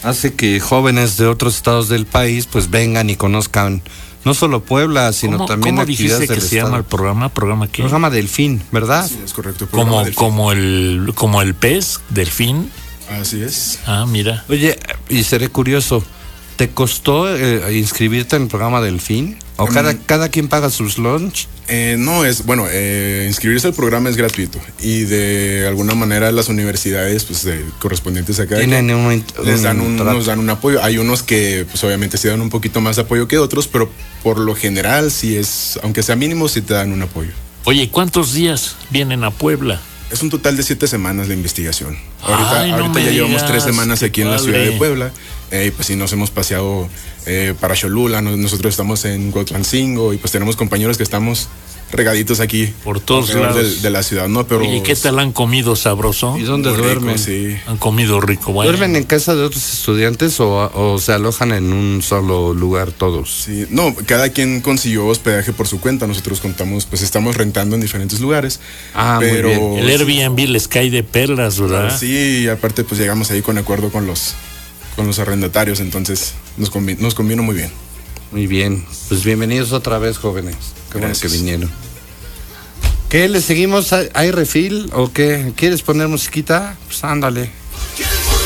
hace que jóvenes de otros estados del país pues vengan y conozcan no solo Puebla, sino también ¿cómo actividades dijiste que del se estado. llama el programa? ¿Programa qué? Programa Delfín, ¿verdad? Sí, es correcto. Como el pez, delfín. Así es. Ah, mira. Oye, y seré curioso, ¿te costó inscribirte en el programa Delfín? ¿O cada quien paga sus lunch? No, inscribirse al programa es gratuito y de alguna manera las universidades pues correspondientes acá nos dan un apoyo. Hay unos que pues obviamente sí dan un poquito más de apoyo que otros, pero por lo general sí es, aunque sea mínimo, sí te dan un apoyo. Oye, ¿cuántos días vienen a Puebla? Es un total de 7 semanas de investigación. Ahorita ya digas, llevamos 3 semanas aquí en la ciudad de padre. Puebla. Pues sí, nos hemos paseado para Cholula. Nosotros estamos en Huatlancingo y pues tenemos compañeros que estamos regaditos aquí por todos alrededor lados de la ciudad, ¿no? Pero oye, ¿qué tal han comido sabroso? ¿Y dónde duermen? Sí. Han comido rico, bueno. ¿Duermen en casa de otros estudiantes o se alojan en un solo lugar todos? Sí, no, cada quien consiguió hospedaje por su cuenta. Nosotros estamos rentando en diferentes lugares. Muy bien. El Airbnb les cae de perlas, ¿verdad? Sí, y aparte pues llegamos ahí con acuerdo con los arrendatarios, entonces nos convino muy bien. Muy bien, pues bienvenidos otra vez, jóvenes. Qué bueno que vinieron. ¿Qué, le seguimos? ¿Hay refil o qué? ¿Quieres poner musiquita? Pues ándale.